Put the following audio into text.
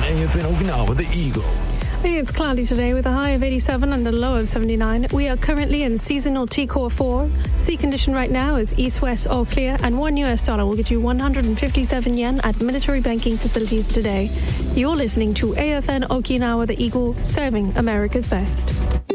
AFN Okinawa, the Eagle. It's cloudy today with a high of 87 and a low of 79. We are currently in seasonal T-Core 4. Sea condition right now is east-west all clear, and $1 will get you 157 yen at military banking facilities today. You're listening to AFN Okinawa, the Eagle, serving America's best.